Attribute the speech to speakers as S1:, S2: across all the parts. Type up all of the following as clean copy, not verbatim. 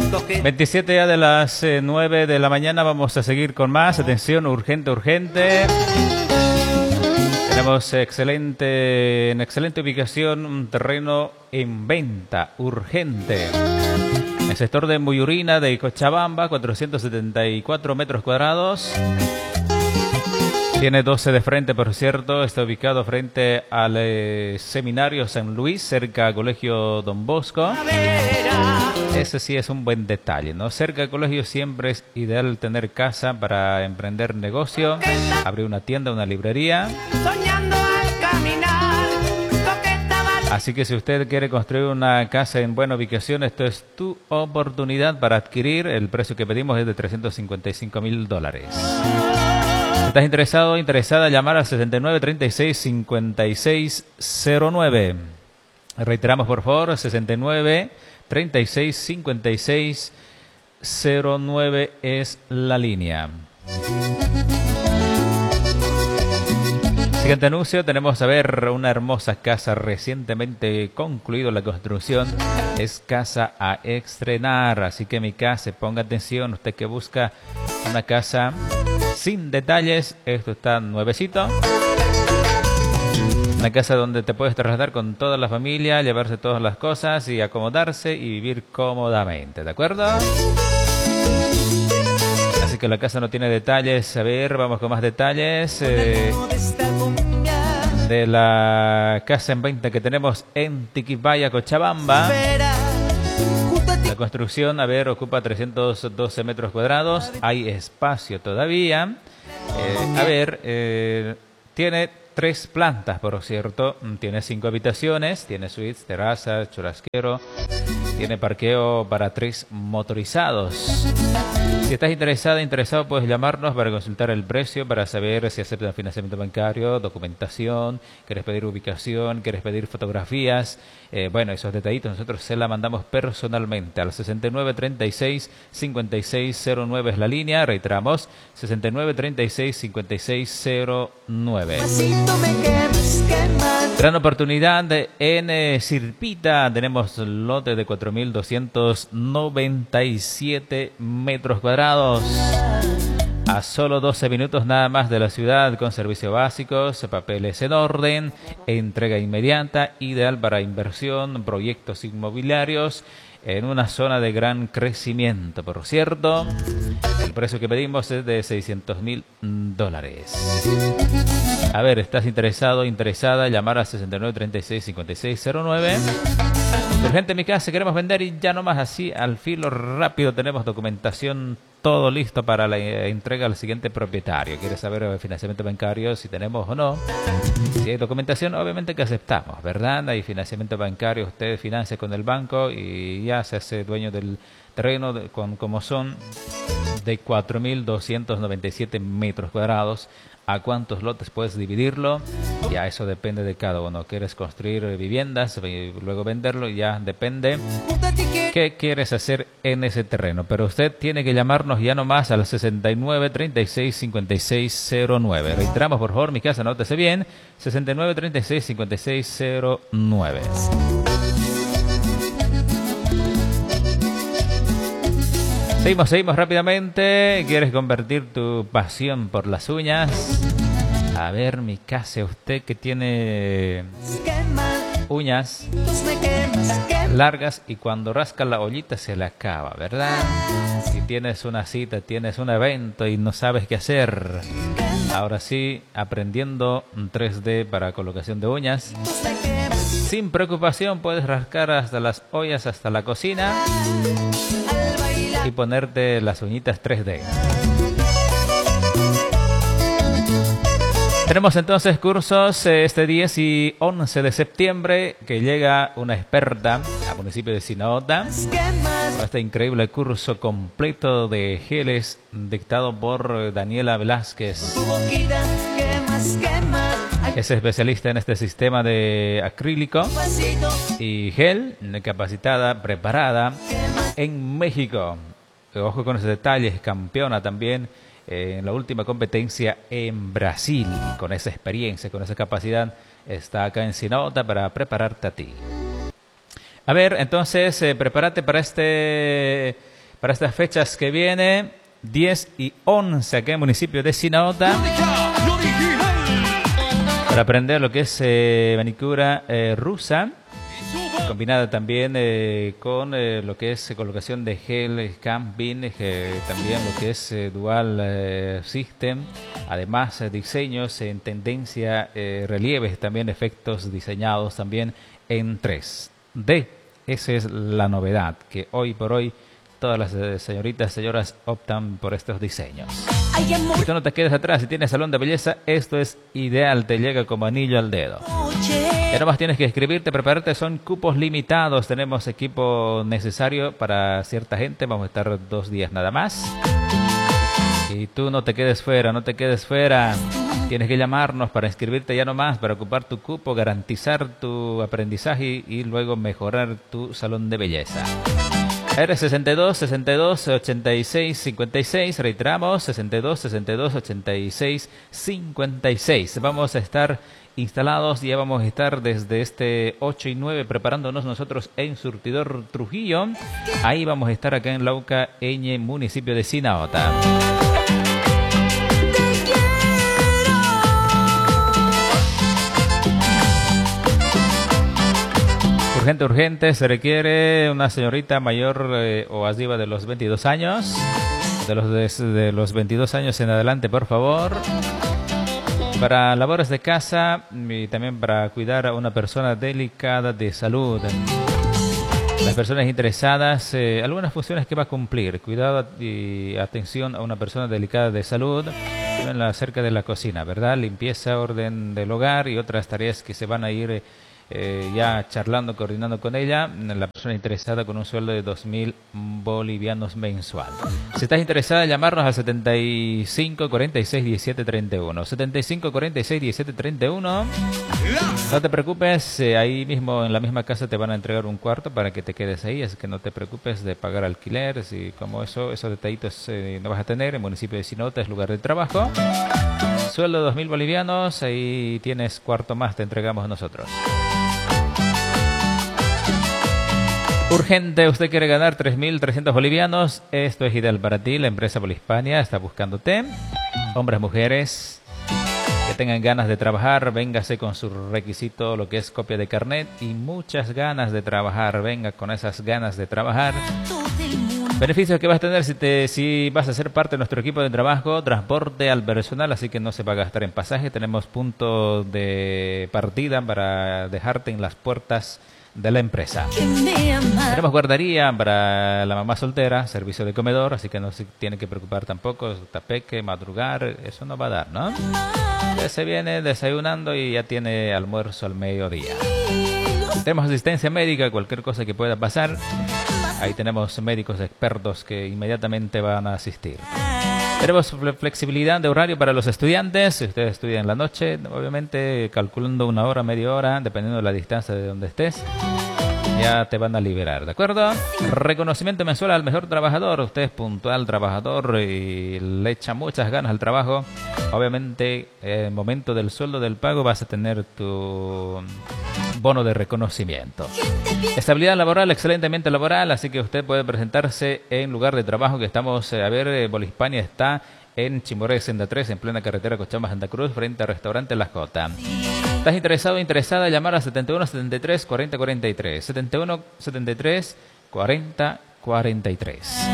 S1: 27 ya de las 9 de la mañana, vamos a seguir con más. Atención, urgente, urgente. Tenemos en excelente ubicación un terreno en venta, urgente. En el sector de Muyurina de Cochabamba, 474 metros cuadrados. Tiene 12 de frente, por cierto. Está ubicado frente al Seminario San Luis, cerca al Colegio Don Bosco. Ese sí es un buen detalle, ¿no? Cerca del colegio siempre es ideal tener casa para emprender negocio, abrir una tienda, una librería. Así que si usted quiere construir una casa en buena ubicación, esto es tu oportunidad para adquirir. El precio que pedimos es de $355.000. ¿Estás interesado o interesada? Llamar al 6936-5609. Reiteramos, por favor, 6936-5609 es la línea. Siguiente anuncio, tenemos a ver una hermosa casa recientemente concluido la construcción. Es casa a estrenar, así que mi casa, ponga atención, usted que busca una casa sin detalles, esto está nuevecito. Una casa donde te puedes trasladar con toda la familia, llevarse todas las cosas y acomodarse y vivir cómodamente, ¿de acuerdo? Así que la casa no tiene detalles. A ver, vamos con más detalles de la casa en venta que tenemos en Tiquipaya, Cochabamba. La construcción, a ver, ocupa 312 metros cuadrados. Hay espacio todavía. Tiene 3 plantas, por cierto. Tiene 5 habitaciones. Tiene suites, terraza, churrasquero. Tiene parqueo para 3 motorizados. Si estás interesado, puedes llamarnos para consultar el precio, para saber si aceptan financiamiento bancario, documentación, quieres pedir ubicación, quieres pedir fotografías. Bueno, esos detallitos nosotros se la mandamos personalmente al 6936-5609 es la línea. Reiteramos, 6936-5609. Gran oportunidad en Sirpita. Tenemos lote de 4.297 metros cuadrados. A solo 12 minutos nada más de la ciudad, con servicios básicos, papeles en orden, entrega inmediata, ideal para inversión, proyectos inmobiliarios, en una zona de gran crecimiento. Por cierto, el precio que pedimos es de $600.000. A ver, ¿estás interesado o interesada? Llamar a 6936-5609. Urgente, mi casa, queremos vender y ya nomás así, al filo rápido, tenemos documentación, todo listo para la entrega al siguiente propietario. ¿Quieres saber el financiamiento bancario, si tenemos o no? Si hay documentación, obviamente que aceptamos, ¿verdad? Hay financiamiento bancario, usted financia con el banco y ya se hace dueño del terreno como son de 4.297 metros cuadrados. ¿A cuántos lotes puedes dividirlo? Ya eso depende de cada uno. ¿Quieres construir viviendas y luego venderlo? Ya depende qué quieres hacer en ese terreno. Pero usted tiene que llamarnos ya nomás al 6936-5609. Reiteramos, por favor, mi casa, anótese bien, 6936-5609. Seguimos rápidamente. ¿Quieres convertir tu pasión por las uñas? A ver, mi casa, usted que tiene uñas largas y cuando rasca la ollita se le acaba, ¿verdad? Si tienes una cita, tienes un evento y no sabes qué hacer. Ahora sí, aprendiendo 3D para colocación de uñas. Sin preocupación puedes rascar hasta las ollas, hasta la cocina y ponerte las uñitas 3D. Tenemos entonces cursos este 10 y 11 de septiembre que llega una experta al municipio de Sinota. Este increíble curso completo de geles dictado por Daniela Velázquez. Es especialista en este sistema de acrílico y gel, capacitada, preparada en México. Ojo con esos detalles, campeona también en la última competencia en Brasil. Con esa experiencia, con esa capacidad, está acá en Sinota para prepararte a ti. A ver, entonces, prepárate para este para estas fechas que viene, 10 y 11 aquí en el municipio de Sinaota, para aprender lo que es manicura rusa, combinada también con lo que es colocación de gel, camping, también lo que es dual system, además diseños en tendencia, relieves, también efectos diseñados también en 3D. Esa es la novedad, que hoy por hoy todas las señoritas, señoras optan por estos diseños. Si tú no te quedes atrás, si tienes salón de belleza, esto es ideal, te llega como anillo al dedo. Ya nomás tienes que escribirte, prepararte, son cupos limitados, tenemos equipo necesario para cierta gente, vamos a estar 2 días nada más. Y tú no te quedes fuera, no te quedes fuera. Tienes que llamarnos para inscribirte ya nomás, para ocupar tu cupo, garantizar tu aprendizaje y luego mejorar tu salón de belleza. R62-62-86-56, reiteramos, 62-62-86-56. Vamos a estar instalados, ya vamos a estar desde este 8 y 9 preparándonos nosotros en Surtidor Trujillo. Ahí vamos a estar acá en Lauca, Eñe, municipio de Sinaota. Urgente, se requiere una señorita mayor o arriba de los 22 años. De los 22 años en adelante, por favor. Para labores de casa y también para cuidar a una persona delicada de salud. Las personas interesadas, algunas funciones que va a cumplir. Cuidado y atención a una persona delicada de salud. Cerca de la cocina, ¿verdad? Limpieza, orden del hogar y otras tareas que se van a ir ya charlando, coordinando con ella, la persona interesada con un sueldo de 2.000 bolivianos mensual. Si estás interesada, llamarnos al 75 46 17 31. 75 46 17 31. No te preocupes, ahí mismo en la misma casa te van a entregar un cuarto para que te quedes ahí, así que no te preocupes de pagar alquiler, y como esos detallitos no vas a tener. El municipio de Sinaota es lugar de trabajo. Sueldo de 2.000 bolivianos, ahí tienes cuarto más, te entregamos nosotros. Urgente, usted quiere ganar 3.300 bolivianos, esto es ideal para ti. La empresa Polihispania está buscándote. Hombres, mujeres que tengan ganas de trabajar, véngase con su requisito, lo que es copia de carnet y muchas ganas de trabajar. Venga con esas ganas de trabajar. Beneficios que vas a tener si vas a ser parte de nuestro equipo de trabajo: transporte al personal, así que no se va a gastar en pasaje. Tenemos punto de partida para dejarte en las puertas de la empresa. Tenemos guardería para la mamá soltera, servicio de comedor, así que no se tiene que preocupar tampoco, tapeque, madrugar, eso no va a dar, ¿no? Ya se viene desayunando y ya tiene almuerzo al mediodía. Tenemos asistencia médica, cualquier cosa que pueda pasar, ahí tenemos médicos expertos que inmediatamente van a asistir. Tenemos flexibilidad de horario para los estudiantes. Si ustedes estudian en la noche, obviamente calculando 1 hora, media hora, dependiendo de la distancia de donde estés, ya te van a liberar, ¿de acuerdo? Reconocimiento mensual al mejor trabajador. Usted es puntual, trabajador y le echa muchas ganas al trabajo. Obviamente, en el momento del sueldo del pago vas a tener tu bono de reconocimiento. Estabilidad laboral, excelentemente laboral, así que usted puede presentarse en lugar de trabajo que estamos, Polihispania está en Chimborazo, Senda 3, en plena carretera Cochabamba, Santa Cruz, frente al restaurante La Jota. ¿Estás interesado o interesada? Llamar a 71 73 40 43. 71 73 40 43.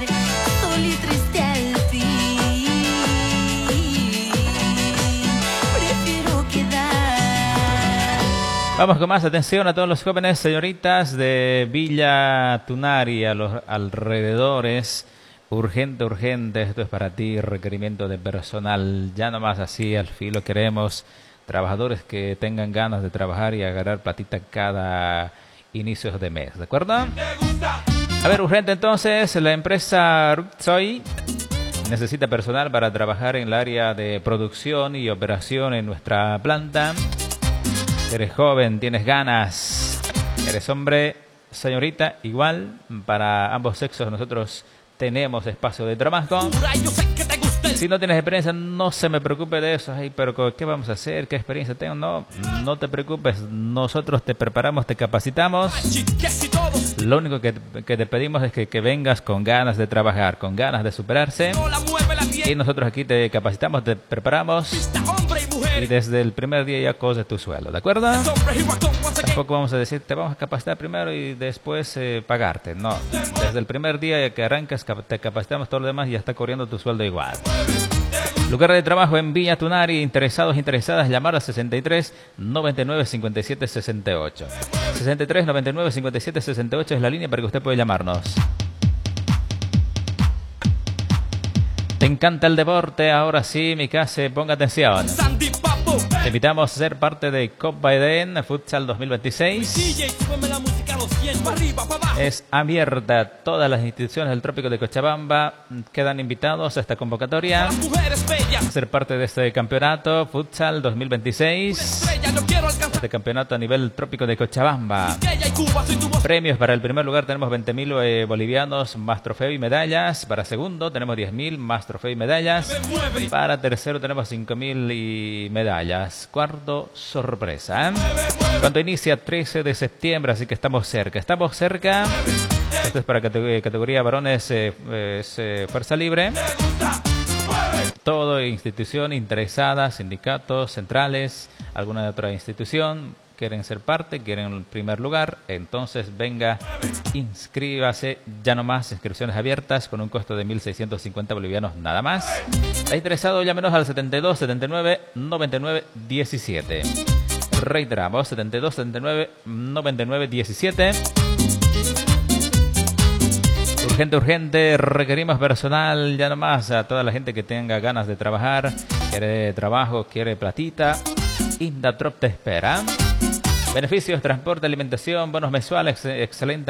S1: Vamos con más atención a todos los jóvenes, señoritas de Villa Tunari y a los alrededores. Urgente, urgente, esto es para ti, requerimiento de personal. Ya nomás así al filo queremos trabajadores que tengan ganas de trabajar y agarrar platita cada inicio de mes, ¿de acuerdo? A ver, urgente entonces, la empresa Rutsoy necesita personal para trabajar en el área de producción y operación en nuestra planta. Eres joven, tienes ganas, eres hombre, señorita, igual, para ambos sexos nosotros tenemos espacio de trabajo. Si no tienes experiencia, no se me preocupe de eso. Ay, pero ¿qué vamos a hacer? ¿Qué experiencia tengo? No, no te preocupes. Nosotros te preparamos, te capacitamos. Lo único que te pedimos es que vengas con ganas de trabajar, con ganas de superarse. Y nosotros aquí te capacitamos, te preparamos. Y desde el primer día ya coges tu sueldo, ¿de acuerdo? Tampoco vamos a decir, te vamos a capacitar primero y después pagarte. No, desde el primer día que arrancas te capacitamos, todo lo demás y ya está corriendo tu sueldo igual. Lugar de trabajo en Villa Tunari. Interesados, interesadas, llamar al 63 99 57 68. 63 99 57 68 es la línea para que usted pueda llamarnos. ¿Te encanta el deporte? Ahora sí, mi casa, ponga atención. Te invitamos a ser parte de Copa Eden Futsal 2026. Es abierta. Todas las instituciones del Trópico de Cochabamba quedan invitados a esta convocatoria. A ser parte de este campeonato Futsal 2026. Este campeonato a nivel Trópico de Cochabamba. Premios: para el primer lugar tenemos 20.000 bolivianos más trofeo y medallas. Para segundo tenemos 10.000 más trofeo y medallas. Para tercero tenemos 5.000 y medallas. Cuarto, sorpresa. Cuando inicia 13 de septiembre, así que estamos cerca. Estamos cerca. Esto es para categoría varones, fuerza libre. Todo institución interesada, sindicatos, centrales, alguna otra institución, quieren ser parte, quieren el primer lugar, entonces venga, inscríbase ya nomás, inscripciones abiertas con un costo de 1.650 bolivianos nada más. ¿Está interesado? Llámenos al 72 79 99 17. Reiteramos, 72 79 99 17. Urgente, requerimos personal, ya nomás a toda la gente que tenga ganas de trabajar, quiere trabajo, quiere platita. Indatrop te espera. Beneficios: transporte, alimentación, bonos mensuales, excelente